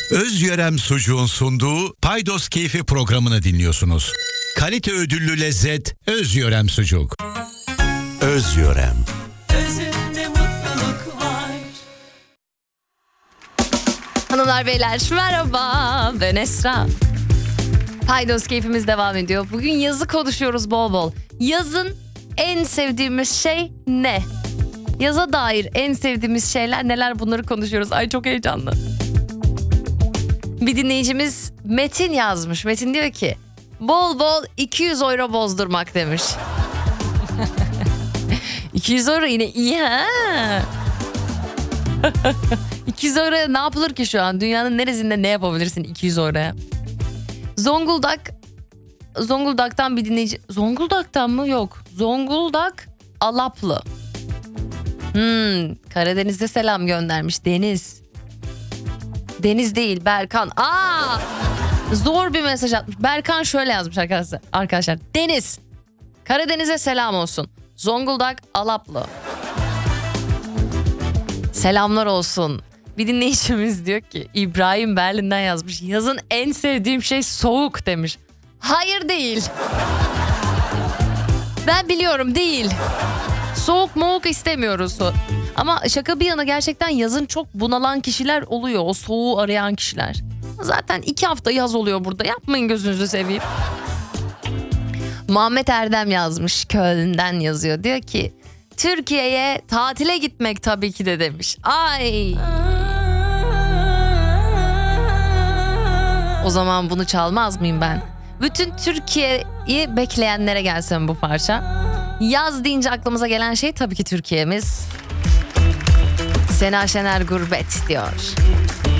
Özyörem Sucuğun sunduğu Paydos Keyfi programını dinliyorsunuz. Kalite ödüllü lezzet Özyörem Sucuk. Özyörem. Özünde mutluluk var. Hanımlar beyler merhaba, ben Esra. Paydos keyfimiz devam ediyor. Bugün yazı konuşuyoruz bol bol. Yazın en sevdiğimiz şey ne? Yaza dair en sevdiğimiz şeyler neler, bunları konuşuyoruz. Ay çok heyecanlı. Bir dinleyicimiz Metin yazmış. Metin diyor ki bol bol 200 euro bozdurmak demiş. 200 euro yine iyi ha. 200 euroya ne yapılır ki şu an? Dünyanın neresinde ne yapabilirsin 200 euroya? Zonguldak'tan bir dinleyici. Zonguldak'tan mı? Yok. Zonguldak Alaplı. Karadeniz'de selam göndermiş. Deniz değil, Berkan. Zor bir mesaj atmış. Berkan şöyle yazmış arkadaşlar. Deniz. Karadeniz'e selam olsun. Zonguldak Alaplı. Selamlar olsun. Bir dinleyicimiz diyor ki İbrahim Berlin'den yazmış. Yazın en sevdiğim şey soğuk demiş. Hayır değil. Ben biliyorum değil. Soğuk moğuk istemiyoruz. Ama şaka bir yana gerçekten yazın çok bunalan kişiler oluyor. O soğuğu arayan kişiler. Zaten 2 hafta yaz oluyor burada. Yapmayın gözünüzü seveyim. Muhammed Erdem yazmış. Köln'den yazıyor. Diyor ki Türkiye'ye tatile gitmek tabii ki de demiş. Ay. O zaman bunu çalmaz mıyım ben? Bütün Türkiye'yi bekleyenlere gelsin bu parça. Yaz deyince aklımıza gelen şey tabii ki Türkiye'miz. Sena Şener Gurbet diyor.